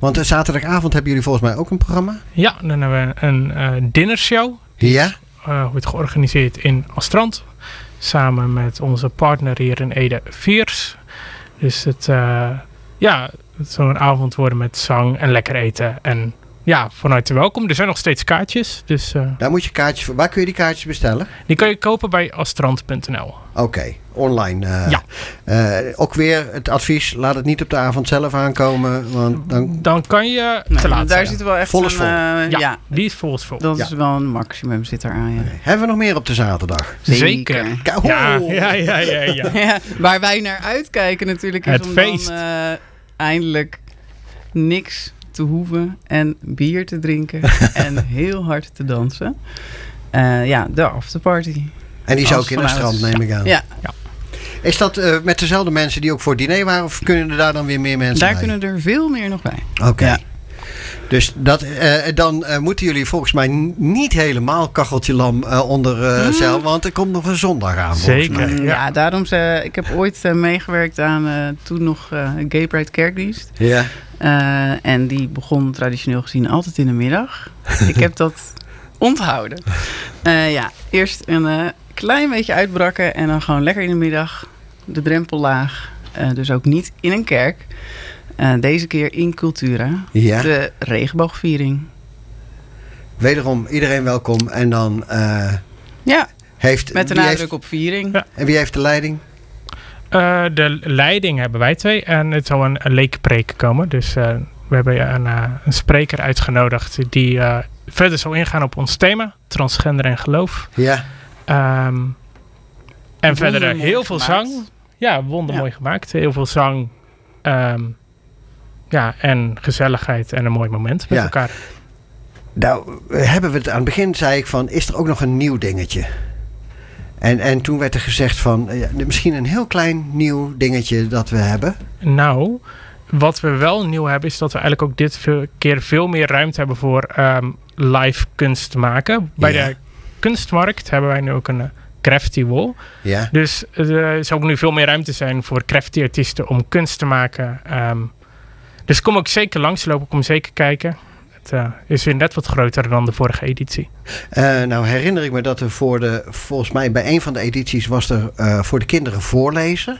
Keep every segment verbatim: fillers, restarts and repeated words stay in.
Want uh, zaterdagavond hebben jullie volgens mij ook een programma? Ja, dan hebben we een uh, dinnershow. Ja? Uh, wordt georganiseerd in Astrand. Samen met onze partner hier in Ede, Viers. Dus het, uh, ja, het zal een avond worden met zang en lekker eten. En ja, van harte welkom. Er zijn nog steeds kaartjes. Dus, uh, Daar moet je kaartjes voor. Waar kun je die kaartjes bestellen? Die kan je kopen bij astrand punt n l. Oké, okay, online. Uh, ja. Uh, ook weer het advies, laat het niet op de avond zelf aankomen. Want dan, dan kan je te nee, laat Daar zijn. zit wel echt vol een... is vol. Uh, ja, ja, die is vol is vol. Dat ja. is wel een maximum zit eraan. Ja. Okay. Hebben we nog meer op de zaterdag? Zeker. Zeker. Ja, ja, ja, ja, ja. ja, waar wij naar uitkijken natuurlijk is het om feest. dan uh, eindelijk niks te hoeven en bier te drinken en heel hard te dansen. Uh, ja, de afterparty. En die is Als ook in het strand, neem ik aan. Ja. ja. Is dat uh, met dezelfde mensen die ook voor het diner waren? Of kunnen er daar dan weer meer mensen daar bij? Daar kunnen er veel meer nog bij. Oké. Okay. Ja. Dus dat, uh, dan uh, moeten jullie volgens mij n- niet helemaal kacheltje lam uh, onder uh, mm. zeil. Want er komt nog een zondag aan. Zeker. Ja, ja daarom ze, ik heb ooit uh, meegewerkt aan uh, toen nog uh, Gay Pride kerkdienst. Ja. Uh, en die begon traditioneel gezien altijd in de middag. Ik heb dat onthouden. Uh, ja, eerst een uh, klein beetje uitbrakken en dan gewoon lekker in de middag. De drempel laag. Uh, dus ook niet in een kerk. Uh, deze keer in Cultura. Ja. De regenboogviering. Wederom iedereen welkom. En dan uh, ja, heeft, met de nadruk heeft, op viering. Ja. En wie heeft de leiding? Uh, de leiding hebben wij twee. En het zal een, een leekpreek komen. Dus uh, we hebben een, uh, een spreker uitgenodigd die uh, verder zal ingaan op ons thema. Transgender en geloof. Ja. Um, en verder heel gemaakt. veel zang. Ja, wondermooi ja. gemaakt. Heel veel zang. Um, ja, en gezelligheid en een mooi moment met ja. elkaar. Nou, hebben we het aan het begin, zei ik van, is er ook nog een nieuw dingetje? En, en toen werd er gezegd van, ja, misschien een heel klein nieuw dingetje dat we hebben. Nou, wat we wel nieuw hebben is dat we eigenlijk ook dit veel, keer veel meer ruimte hebben voor um, live kunst maken. Bij ja. de kunstmarkt hebben wij nu ook een uh, crafty wall. Ja. Dus er zal ook nu veel meer ruimte zijn voor crafty artiesten om kunst te maken. Um, dus kom ook zeker langslopen, kom zeker kijken. Het uh, is weer net wat groter dan de vorige editie. Uh, nou herinner ik me dat er voor de, volgens mij bij een van de edities was er uh, voor de kinderen voorlezen.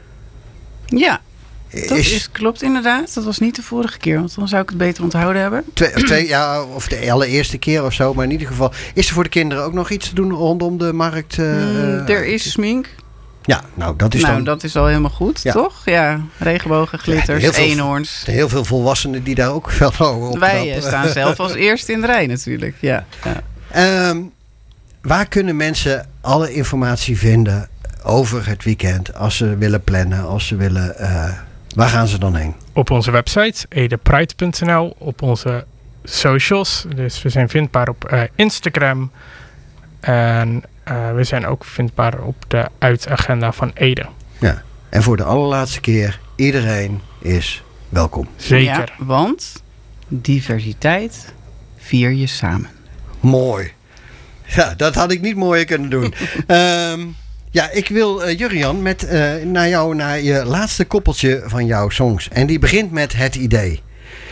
Ja, dat is, is, klopt inderdaad. Dat was niet de vorige keer, want dan zou ik het beter onthouden hebben. Twee, twee, ja, of de allereerste keer of zo, maar in ieder geval. Is er voor de kinderen ook nog iets te doen rondom de markt? Uh, mm, er is smink. Ja, nou dat is nou, dan... dat is al helemaal goed, ja. toch? Ja, regenbogen, glitters, ja, eenhoorns. Er zijn heel veel volwassenen die daar ook wel op Wij uh, staan zelf als eerste in de rij natuurlijk, ja. ja. Um, waar kunnen mensen alle informatie vinden over het weekend? Als ze willen plannen, als ze willen... Uh, waar gaan ze dan heen? Op onze website, edepride punt n l. Op onze socials. Dus we zijn vindbaar op uh, Instagram. En... Uh, we zijn ook vindbaar op de uitagenda van Ede. Ja, en voor de allerlaatste keer, iedereen is welkom. Zeker. Ja, want diversiteit vier je samen. Mooi. Ja, dat had ik niet mooier kunnen doen. um, ja, ik wil uh, Jurriaan met uh, naar jou, naar je laatste koppeltje van jouw songs. En die begint met het idee.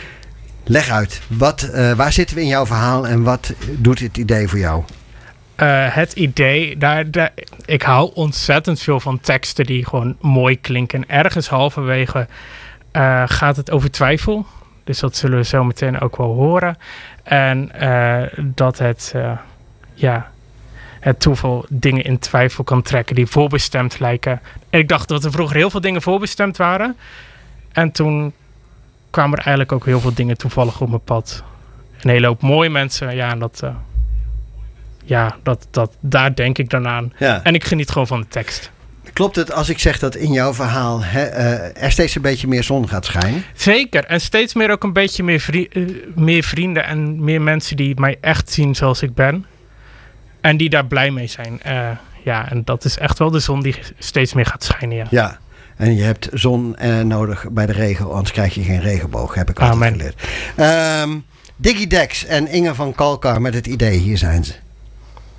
Leg uit, wat, uh, waar zitten we in jouw verhaal en wat doet het idee voor jou? Uh, het idee, daar, daar, ik hou ontzettend veel van teksten die gewoon mooi klinken. Ergens halverwege uh, gaat het over twijfel. Dus dat zullen we zo meteen ook wel horen. En uh, dat het, uh, ja, het toeval dingen in twijfel kan trekken die voorbestemd lijken. En ik dacht dat er vroeger heel veel dingen voorbestemd waren. En toen kwamen er eigenlijk ook heel veel dingen toevallig op mijn pad. Een hele hoop mooie mensen, ja, en dat... Uh, Ja, dat, dat, daar denk ik dan aan. Ja. En ik geniet gewoon van de tekst. Klopt het als ik zeg dat in jouw verhaal he, uh, er steeds een beetje meer zon gaat schijnen? Zeker. En steeds meer ook een beetje meer, vri- uh, meer vrienden en meer mensen die mij echt zien zoals ik ben. En die daar blij mee zijn. Uh, ja, en dat is echt wel de zon die steeds meer gaat schijnen. Ja, ja. En je hebt zon uh, nodig bij de regen, anders krijg je geen regenboog, heb ik altijd Amen. geleerd. Um, Diggy Dex en Inge van Kalkar met het idee, hier zijn ze.